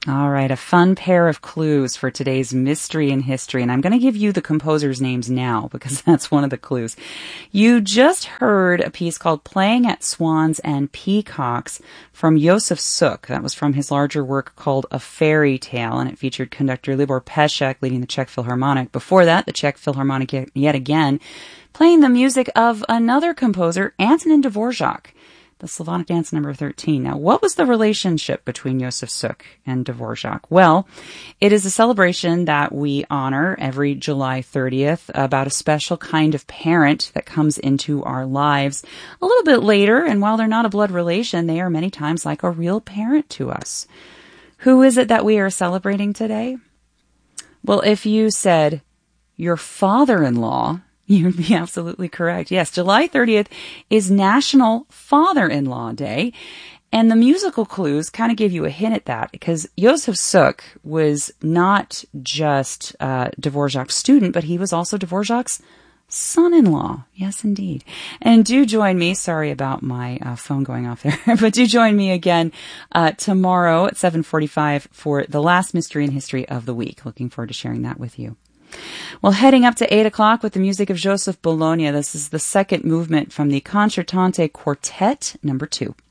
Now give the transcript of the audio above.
All right, a fun pair of clues for today's Mystery in History. And I'm going to give you the composers' names now because that's one of the clues. You just heard a piece called Playing at Swans and Peacocks from Josef Suk. That was from his larger work called A Fairy Tale, and it featured conductor Libor Pesek leading the Czech Philharmonic. Before that, the Czech Philharmonic yet again playing the music of another composer, Antonin Dvorak. The Slavonic Dance number 13. Now, what was the relationship between Josef Suk and Dvorak? Well, it is a celebration that we honor every July 30th about a special kind of parent that comes into our lives a little bit later, and while they're not a blood relation, they are many times like a real parent to us. Who is it that we are celebrating today? Well, if you said your father-in-law, you'd be absolutely correct. Yes, July 30th is National Father-in-Law Day, and the musical clues kind of give you a hint at that, because Josef Suk was not just Dvorak's student, but he was also Dvorak's son-in-law. Yes, indeed. And do join me, sorry about my phone going off there, but do join me again tomorrow at 7:45 for the last Mystery in History of the week. Looking forward to sharing that with you. Well, heading up to 8 o'clock with the music of Joseph Bologna. This is the second movement from the Concertante Quartet, number 2.